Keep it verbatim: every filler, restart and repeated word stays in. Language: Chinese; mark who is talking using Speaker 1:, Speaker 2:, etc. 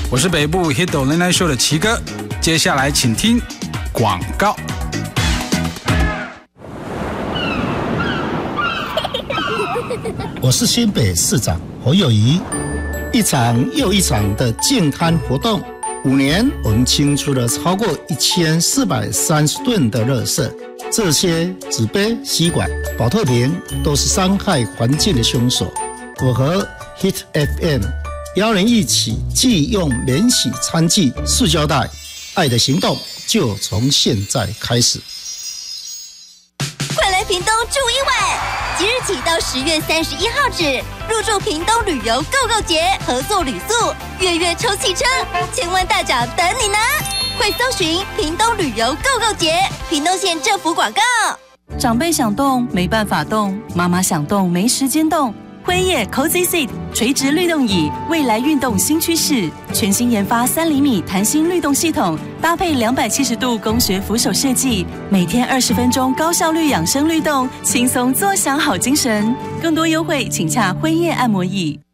Speaker 1: 我是北部 Hito Late Night Show 的奇哥，接下来请听广告。
Speaker 2: 我是新北市长侯友宜。一场又一场的净滩活动，五年我们清出了超过一千四百三十吨的垃圾，这些纸杯、吸管、保特瓶都是伤害环境的凶手。我和 Hit F M 邀人一起忌用免洗餐具、塑胶袋，爱的行动就从现在开始。
Speaker 3: 快来屏东住一晚！即日起到十月三十一号止，入住屏东旅游 Go Go 节合作旅宿，月月抽汽车，千万大奖等你呢！快搜寻屏东旅游 Go Go 节，屏东县政府广告。
Speaker 4: 长辈想动没办法动，妈妈想动没时间动。辉夜 Cozy Seat 垂直律动椅，未来运动新趋势，全新研发三厘米弹性律动系统，搭配两百七十度工学扶手设计，每天二十分钟高效率养生律动，轻松坐享好精神。更多优惠请洽辉夜按摩椅。